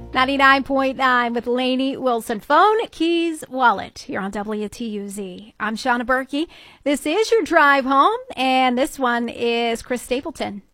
99.9 with Lainey Wilson. Phone, keys, wallet here on WTUZ. I'm Shauna Berkey. This is your drive home, and this one is Chris Stapleton.